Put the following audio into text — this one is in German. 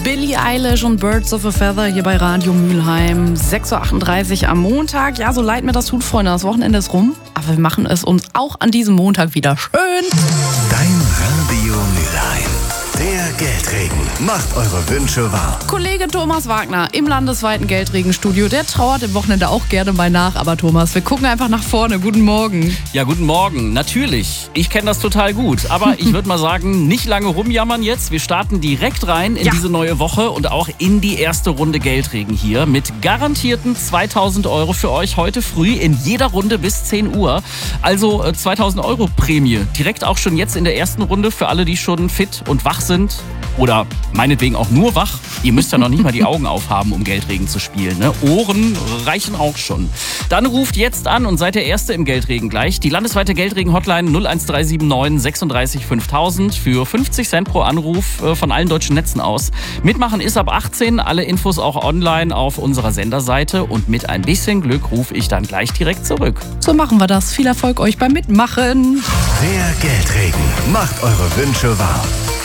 Billie Eilish und Birds of a Feather hier bei Radio Mülheim. 6.38 Uhr am Montag. Ja, so leid mir das tut, Freunde. Das Wochenende ist rum. Aber wir machen es uns auch an diesem Montag wieder schön. Dein Radio Mülheim. Der Geldregen macht eure Wünsche wahr. Kollege Thomas Wagner im landesweiten Geldregenstudio, der trauert im Wochenende auch gerne mal nach. Aber Thomas, wir gucken einfach nach vorne. Guten Morgen. Ja, guten Morgen. Natürlich. Ich kenne das total gut. Aber ich würde mal sagen, nicht lange rumjammern jetzt. Wir starten direkt rein in diese neue Woche und auch in die erste Runde Geldregen hier mit garantierten 2.000 Euro für euch heute früh in jeder Runde bis 10 Uhr. Also 2.000 Euro Prämie. Direkt auch schon jetzt in der ersten Runde für alle, die schon fit und wach sind. Oder meinetwegen auch nur wach. Ihr müsst ja noch nicht mal die Augen aufhaben, um Geldregen zu spielen. Ne? Ohren reichen auch schon. Dann ruft jetzt an und seid der Erste im Geldregen gleich. Die landesweite Geldregen-Hotline 01379 36 5000 für 50 Cent pro Anruf von allen deutschen Netzen aus. Mitmachen ist ab 18. Alle Infos auch online auf unserer Senderseite. Und mit ein bisschen Glück rufe ich dann gleich direkt zurück. So machen wir das. Viel Erfolg euch beim Mitmachen. Der Geldregen macht eure Wünsche wahr.